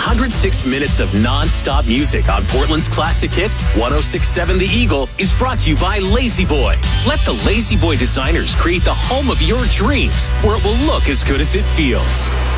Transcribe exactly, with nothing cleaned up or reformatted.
hundred six minutes of non-stop music on Portland's Classic Hits, one oh six point seven The Eagle, is brought to you by Lazy Boy. Let the Lazy Boy designers create the home of your dreams, where it will look as good as it feels.